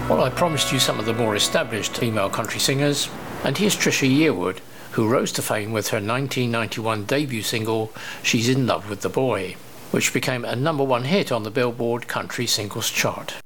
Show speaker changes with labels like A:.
A: Well, I promised you some of the more established female country singers, and here's Trisha Yearwood, who rose to fame with her 1991 debut single, She's in Love with the Boy, which became a #1 hit on the Billboard Country Singles Chart.